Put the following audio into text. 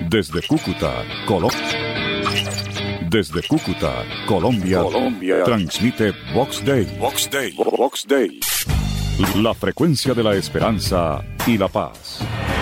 Desde Cúcuta, Colombia, transmite Vox Day. La frecuencia de la esperanza y la paz.